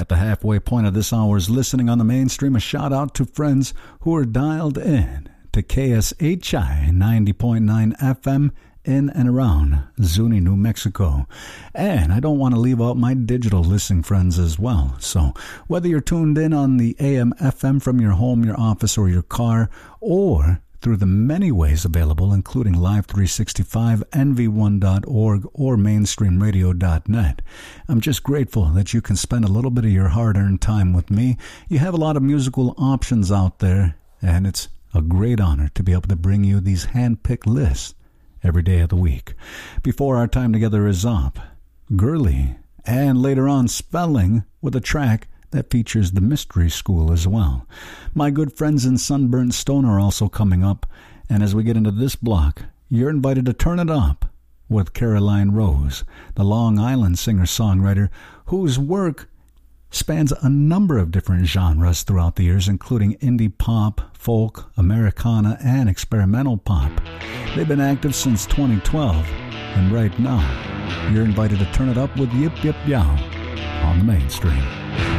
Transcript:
At the halfway point of this hour's listening on the mainstream, a shout out to friends who are dialed in to KSHI 90.9 FM in and around Zuni, New Mexico. And I don't want to leave out my digital listening friends as well. So whether you're tuned in on the AM FM from your home, your office, or your car, or through the many ways available, including Live 365, NV1.org, or mainstreamradio.net. I'm just grateful that you can spend a little bit of your hard-earned time with me. You have a lot of musical options out there, and it's a great honor to be able to bring you these hand-picked lists every day of the week. Before our time together is up, Gurley, and later on Spelling with a track that features the Mystery School as well. My good friends in Sunburnt Stone are also coming up, and as we get into this block, you're invited to turn it up with Caroline Rose, the Long Island singer-songwriter whose work spans a number of different genres throughout the years, including indie pop, folk, Americana, and experimental pop. They've been active since 2012, and right now, you're invited to turn it up with Yip Yip Yow on the mainstream.